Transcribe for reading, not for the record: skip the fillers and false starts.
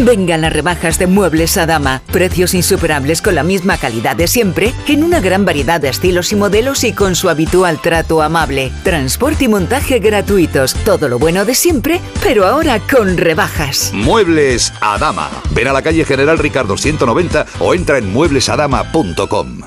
Vengan las rebajas de Muebles Adama. Precios insuperables con la misma calidad de siempre, en una gran variedad de estilos y modelos y con su habitual trato amable. Transporte y montaje gratuitos. Todo lo bueno de siempre, pero ahora con rebajas. Muebles Adama. Ven a la calle General Ricardo 190 o entra en mueblesadama.com.